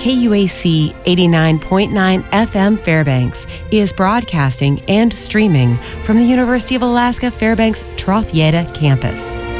KUAC 89.9 FM Fairbanks is broadcasting and streaming from the University of Alaska Fairbanks Trothieta campus.